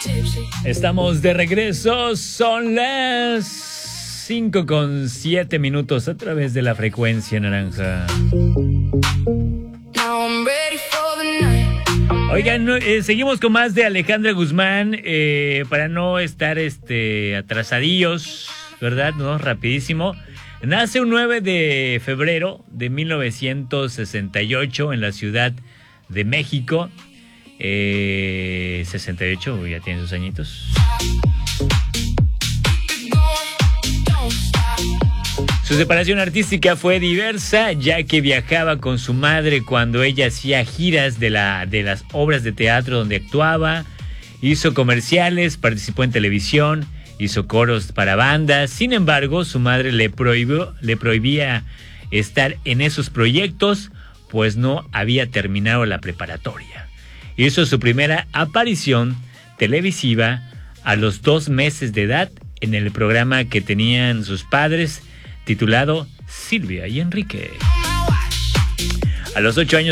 Estamos de regreso, son las 5:07 a través de la frecuencia naranja. Oigan, seguimos con más de Alejandra Guzmán, para no estar atrasadillos, ¿verdad? No, rapidísimo. Nace un 9 de febrero de 1968 en la Ciudad de México. 68, ya tiene sus añitos. Su separación artística fue diversa, ya que viajaba con su madre cuando ella hacía giras de las obras de teatro donde actuaba, hizo comerciales, participó en televisión, hizo coros para bandas. Sin embargo, su madre le prohibía estar en esos proyectos, pues no había terminado la preparatoria. Hizo su primera aparición televisiva a los 2 meses de edad en el programa que tenían sus padres, titulado Silvia y Enrique. A los 8 años